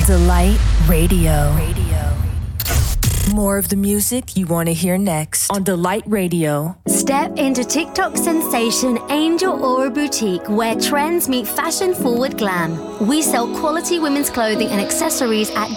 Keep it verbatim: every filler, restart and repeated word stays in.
Delight Radio. Radio. More of the music you want to hear next on Delight Radio. Step into TikTok sensation Angel Aura Boutique, where trends meet fashion-forward glam. We sell quality women's clothing and accessories at